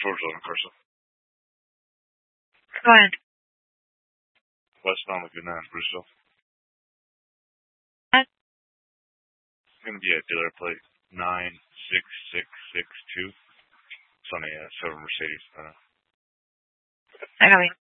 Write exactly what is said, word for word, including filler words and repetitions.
Georgia Carson. Go ahead. Westbound Laguna and Bruceville. What? It's going to be a dealer plate nine six six six two. It's on a uh, silver Mercedes. Uh, I got you.